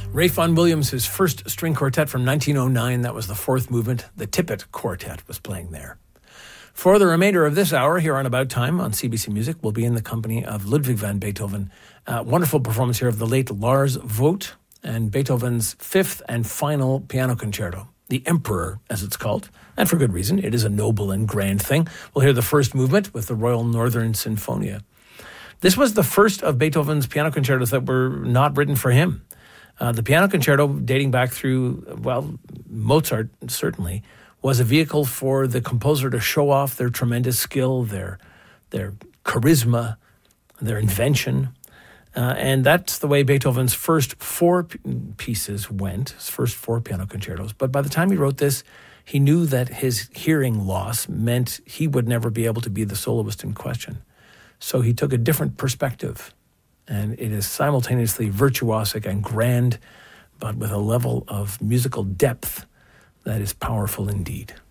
Ralph Vaughan Williams' first string quartet from 1909. That was the fourth movement. The Tippett Quartet was playing there. For the remainder of this hour here on About Time on CBC Music, we'll be in the company of Ludwig van Beethoven. Wonderful performance here of the late Lars Vogt and Beethoven's fifth and final piano concerto, the Emperor, as it's called. And for good reason. It is a noble and grand thing. We'll hear the first movement with the Royal Northern Sinfonia. This was the first of Beethoven's piano concertos that were not written for him. The piano concerto, dating back through, Mozart certainly, was a vehicle for the composer to show off their tremendous skill, their charisma, their invention. And that's the way Beethoven's first four pieces went, his first four piano concertos. But by the time he wrote this, he knew that his hearing loss meant he would never be able to be the soloist in question. So he took a different perspective. And it is simultaneously virtuosic and grand, but with a level of musical depth that is powerful indeed.